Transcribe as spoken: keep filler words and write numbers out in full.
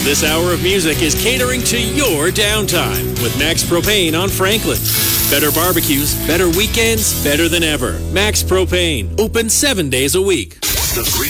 This hour of music is catering to your downtime with Max Propane on Franklin. Better barbecues, better weekends, better than ever. Max Propane, open seven days a week. The Green